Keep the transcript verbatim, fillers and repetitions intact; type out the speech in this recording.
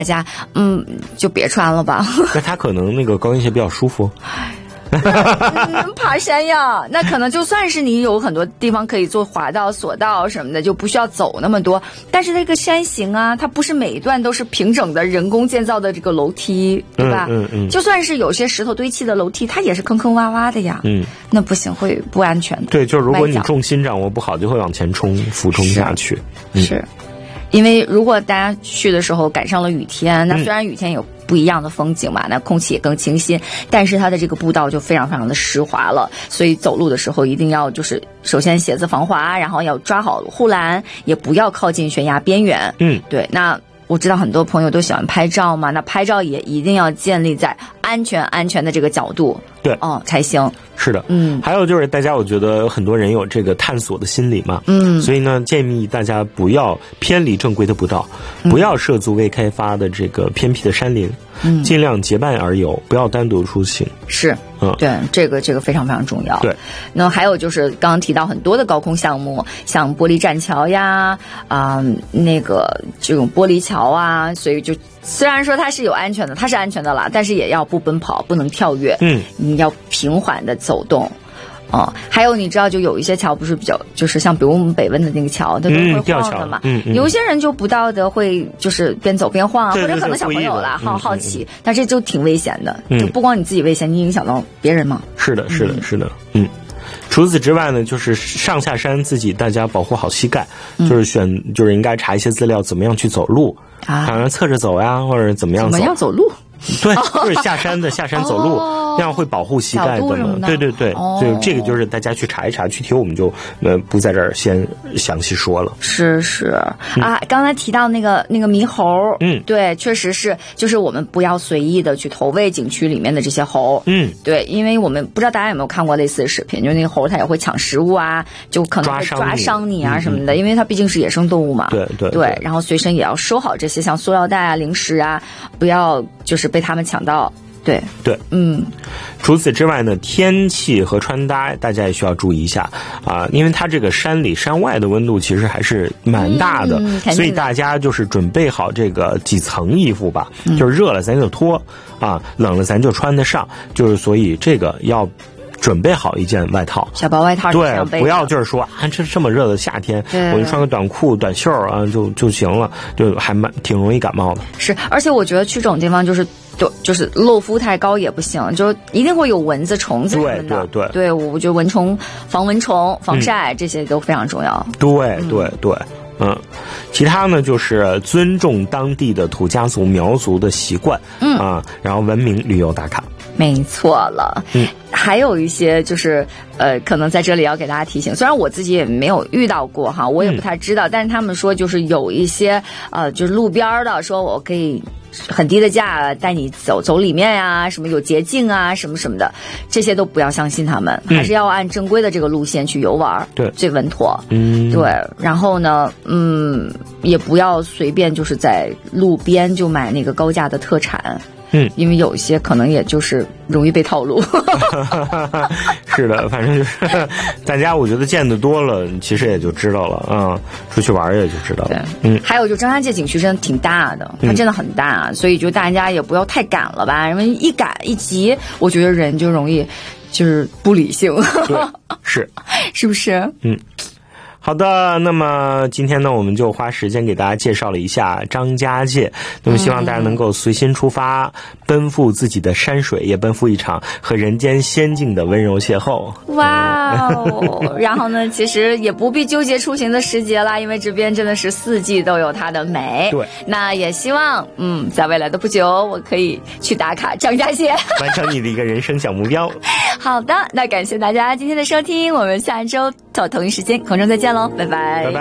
大家嗯就别穿了吧。 那他可能那个高跟鞋比较舒服。 嗯，爬山呀，那可能就算是你有很多地方可以做滑道、索道什么的，就不需要走那么多。但是那个山形啊，它不是每一段都是平整的人工建造的这个楼梯，对吧？ 嗯嗯嗯。 就算是有些石头堆砌的楼梯，它也是坑坑洼洼的呀。嗯，那不行，会不安全的。 对，就是如果你重心掌握不好，就会往前冲，俯冲下去。 是。是因为如果大家去的时候赶上了雨天，那虽然雨天有不一样的风景嘛，那空气也更清新，但是它的这个步道就非常非常的湿滑了，所以走路的时候一定要就是首先鞋子防滑，然后要抓好护栏，也不要靠近悬崖边缘。嗯，对。那我知道很多朋友都喜欢拍照嘛，那拍照也一定要建立在安全安全的这个角度， 对， 哦才行。 是的，嗯，还有就是大家，我觉得很多人有这个探索的心理嘛，嗯，所以呢，建议大家不要偏离正规的步道，嗯、不要涉足未开发的这个偏僻的山林，嗯，尽量结伴而游，不要单独出行。 是，嗯，对，这个这个非常非常重要。对，那还有就是刚刚提到很多的高空项目，像玻璃栈桥呀，啊、呃，那个这种玻璃桥啊，所以就。虽然说它是有安全的，它是安全的啦，但是也要不奔跑，不能跳跃，嗯，你要平缓的走动，哦、嗯，还有你知道，就有一些桥不是比较，就是像比如我们北温的那个桥，它都会晃的嘛，嗯嗯、有一些人就不道德，会就是边走边晃啊， 对对对， 或者可能小朋友啦，好好奇， 嗯、 但是就挺危险的，嗯、就不光你自己危险，你影响到别人嘛。 是的，是的，嗯、是的，嗯。除此之外呢，就是上下山自己大家保护好膝盖，嗯、就是选就是应该查一些资料，怎么样去走路啊，好像侧着走呀，或者怎么样走。 怎么样走路？ 对，就是下山的下山走路，哦、那样会保护膝盖的嘛。对对对，哦、所以这个就是大家去查一查，具体我们就呃不在这儿先详细说了。 是是、嗯、啊，刚才提到那个那个猕猴，嗯，对，确实是，就是我们不要随意的去投喂景区里面的这些猴，嗯，对，因为我们不知道大家有没有看过类似的视频，就那个猴它也会抢食物啊，就可能会抓伤你啊什么的，嗯、因为它毕竟是野生动物嘛。 对对 对, 对，然后随身也要收好这些像塑料袋啊、零食啊，不要就是被他们抢到。对对，嗯。除此之外呢，天气和穿搭大家也需要注意一下啊，因为它这个山里山外的温度其实还是蛮大的，嗯、所以大家就是准备好这个几层衣服吧，嗯、就是热了咱就脱啊，冷了咱就穿得上，就是所以这个要。准备好一件外套， 小薄外套， 对，不要就是说啊，这这么热的夏天，我就穿个短裤、短袖啊，就就行了，就还蛮挺容易感冒的。 是，而且我觉得去这种地方就是就就是露肤太高也不行，就一定会有蚊子、虫子什么的。 对对对， 对，我觉得蚊虫、防蚊虫、防晒、嗯、这些都非常重要。 对对对。嗯，其他呢就是尊重当地的土家族、苗族的习惯，嗯啊，然后文明旅游打卡。 没错了，嗯，还有一些就是呃，可能在这里要给大家提醒，虽然我自己也没有遇到过哈，我也不太知道，嗯、但是他们说就是有一些呃，就是路边的，说我可以很低的价带你走走里面呀、啊，什么有捷径啊，什么什么的，这些都不要相信他们，嗯、还是要按正规的这个路线去游玩，对，最稳妥。嗯，对，然后呢，嗯，也不要随便就是在路边就买那个高价的特产。嗯，因为有些可能也就是容易被套路。 是的，反正就是大家我觉得见得多了，其实也就知道了啊、嗯，出去玩也就知道了。对，嗯， 还有就张家界景区真的挺大的，它真的很大，嗯、所以就大家也不要太赶了吧，因为一赶一急，我觉得人就容易就是不理性。 对，是， 是不是？ 嗯。好的，那么今天呢，我们就花时间给大家介绍了一下张家界。那么希望大家能够随心出发，嗯、奔赴自己的山水，也奔赴一场和人间仙境的温柔邂逅。 哇哦！然后呢，其实也不必纠结出行的时节啦，因为这边真的是四季都有它的美。 对， 那也希望，嗯，在未来的不久，我可以去打卡张家界， 完成你的一个人生小目标。 好的，那感谢大家今天的收听，我们下周到同一时间空中再见喽，拜拜。 拜拜。